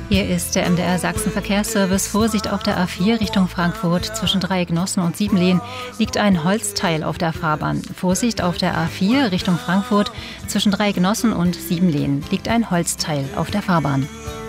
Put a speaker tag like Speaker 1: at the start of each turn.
Speaker 1: Hier ist der MDR Sachsen Verkehrsservice. Vorsicht auf der A4 Richtung Frankfurt. Zwischen Dreiecknossen und Siebenlehn liegt ein Holzteil auf der Fahrbahn. Vorsicht auf der A4 Richtung Frankfurt. Zwischen Dreiecknossen und Siebenlehn liegt ein Holzteil auf der Fahrbahn.